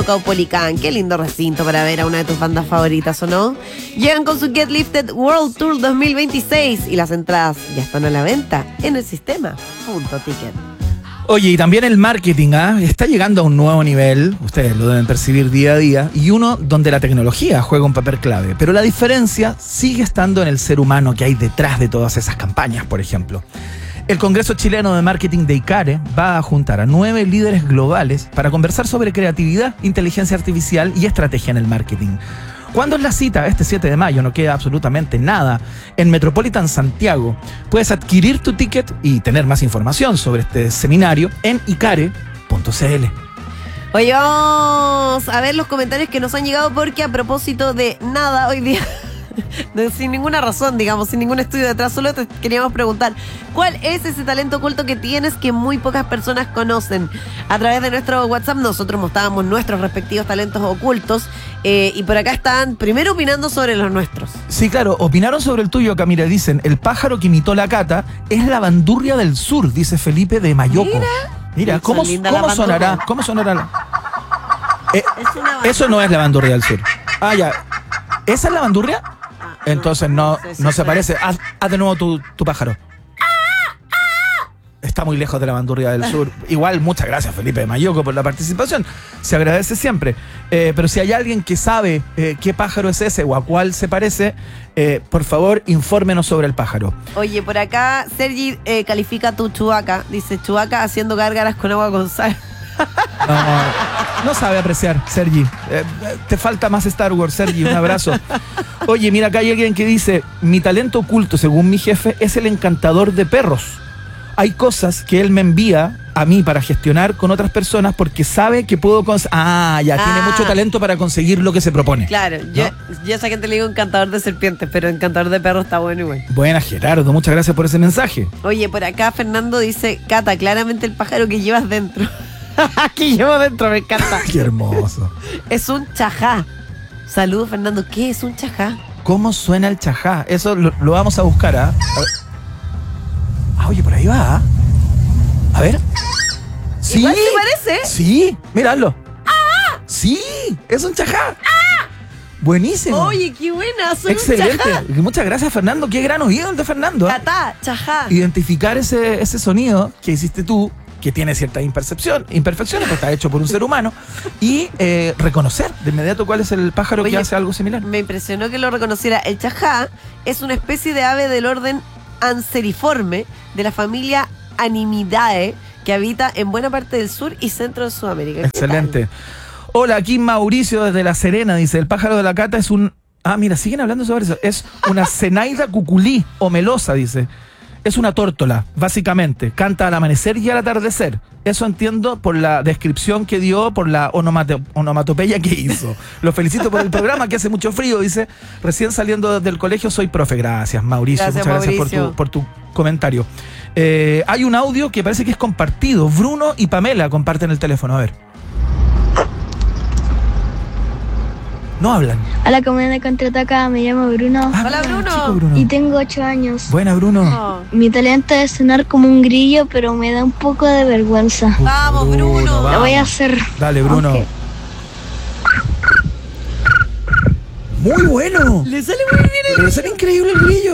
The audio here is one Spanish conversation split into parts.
Caupolicán. Qué lindo recinto para ver a una de tus bandas favoritas, ¿o no? Llegan con su Get Lifted World Tour 2026 y las entradas ya están a la venta en el sistema .ticket. Oye, y también el marketing, está llegando a un nuevo nivel, ustedes lo deben percibir día a día, y uno donde la tecnología juega un papel clave, pero la diferencia sigue estando en el ser humano que hay detrás de todas esas campañas, por ejemplo. El Congreso Chileno de Marketing de ICARE va a juntar a 9 líderes globales para conversar sobre creatividad, inteligencia artificial y estrategia en el marketing. ¿Cuándo es la cita? Este 7 de mayo, no queda absolutamente nada. En Metropolitan Santiago puedes adquirir tu ticket y tener más información sobre este seminario en icare.cl. Oye, vamos a ver los comentarios que nos han llegado porque a propósito de nada hoy día, sin ninguna razón, digamos, sin ningún estudio detrás, solo te queríamos preguntar, ¿cuál es ese talento oculto que tienes que muy pocas personas conocen? A través de nuestro WhatsApp nosotros mostrábamos nuestros respectivos talentos ocultos y por acá están primero opinando sobre los nuestros. Sí, claro, opinaron sobre el tuyo, Camila. Dicen, el pájaro que imitó la Cata es la bandurria del sur, dice Felipe de Mayoco. Mira, ¿cómo sonará? ¿Cómo sonará? Eso no es la bandurria del sur. Ah, ya. ¿Esa es la bandurria? Entonces no se parece. Haz de nuevo tu pájaro. Está muy lejos de la bandurria del sur. Igual, muchas gracias, Felipe de Mayoco, por la participación. Se agradece siempre. Pero si hay alguien que sabe qué pájaro es ese o a cuál se parece, por favor, infórmenos sobre el pájaro. Oye, por acá, Sergi califica tu Chewbacca. Dice, Chewbacca haciendo gárgaras con agua con sal. No sabe apreciar, Sergi. Te falta más Star Wars, Sergi. Un abrazo. Oye, mira, acá hay alguien que dice, mi talento oculto, según mi jefe, es el encantador de perros. Hay cosas que él me envía a mí para gestionar con otras personas porque sabe que puedo... tiene mucho talento para conseguir lo que se propone. Claro, ¿no? yo a esa gente le digo encantador de serpientes, pero encantador de perros está bueno igual. Buena, Gerardo, muchas gracias por ese mensaje. Oye, por acá Fernando dice, Cata, claramente el pájaro que llevas dentro. Que llevo dentro, me encanta. Qué hermoso. Es un chajá. Saludos, Fernando. ¿Qué es un chajá? ¿Cómo suena el chajá? Eso lo vamos a buscar, ¿ah? Oye, por ahí va. A ver. Sí. ¿Igual te parece? Sí, míralo. Sí, es un chajá. Buenísimo. Oye, qué buena. Suena excelente. Un chajá. Muchas gracias, Fernando. Qué gran oído el de Fernando. Catá, chajá. Identificar ese sonido que hiciste tú, que tiene ciertas imperfecciones, pues está hecho por un ser humano, y reconocer de inmediato cuál es el pájaro que hace algo similar. Me impresionó que lo reconociera. El chajá es una especie de ave del orden anseriforme de la familia Animidae que habita en buena parte del sur y centro de Sudamérica. Excelente. Hola, aquí Mauricio desde La Serena, dice, el pájaro de la Cata es un... mira, siguen hablando sobre eso. Es una Zenaida cuculí o melosa, dice. Es una tórtola, básicamente. Canta al amanecer y al atardecer. Eso entiendo por la descripción que dio, por la onomatopeya que hizo. Lo felicito por el programa, que hace mucho frío. Dice, recién saliendo del colegio soy profe. Gracias, Mauricio. Muchas gracias por tu comentario. Hay un audio que parece que es compartido. Bruno y Pamela comparten el teléfono. A ver. No hablan. Hola, comunidad de Contraataca, me llamo Bruno. Hola, Bruno. Chico, Bruno. Y tengo 8 años. Buena, Bruno. Mi talento es sonar como un grillo, pero me da un poco de vergüenza. Vamos, Bruno. Lo voy a hacer. Dale, Bruno. Okay. Muy bueno. Le sale muy bien el grillo. Le sale increíble el grillo.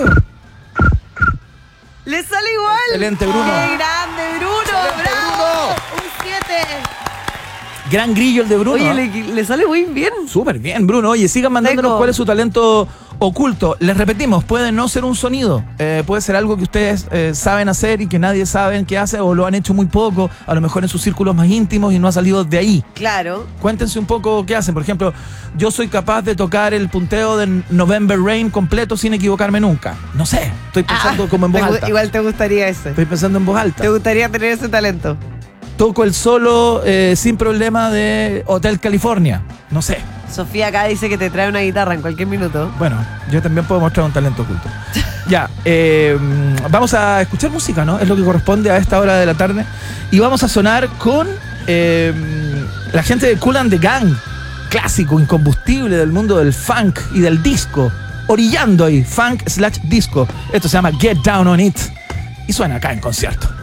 Le sale igual. Excelente, Bruno. ¡Qué grande, Bruno! Excelente, ¡Bravo! Bruno. Un 7. Gran grillo el de Bruno. Oye, le sale muy bien. Súper bien, Bruno. Oye, sigan mandándonos cuál es su talento oculto. Les repetimos, puede no ser un sonido. Puede ser algo que ustedes saben hacer y que nadie sabe qué hace o lo han hecho muy poco, a lo mejor en sus círculos más íntimos y no ha salido de ahí. Claro. Cuéntense un poco qué hacen. Por ejemplo, yo soy capaz de tocar el punteo de November Rain completo sin equivocarme nunca. No sé, estoy pensando como en voz alta. Igual te gustaría ese. Estoy pensando en voz alta. ¿Te gustaría tener ese talento? Toco el solo sin problema de Hotel California. No sé. Sofía acá dice que te trae una guitarra en cualquier minuto. Bueno, yo también puedo mostrar un talento oculto. Ya, vamos a escuchar música, ¿no? Es lo que corresponde a esta hora de la tarde. Y vamos a sonar con la gente de Kool and the Gang. Clásico, incombustible del mundo del funk y del disco. Orillando ahí, funk/disco. Esto se llama Get Down on It. Y suena acá en concierto.